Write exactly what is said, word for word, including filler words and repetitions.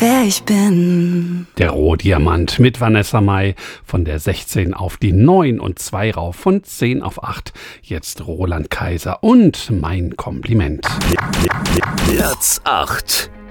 wer ich bin. Der Rohdiamant mit Vanessa Mai von der sechzehn auf die neun und zwei rauf von zehn auf acht. Jetzt Roland Kaiser und Mein Kompliment. Platz acht.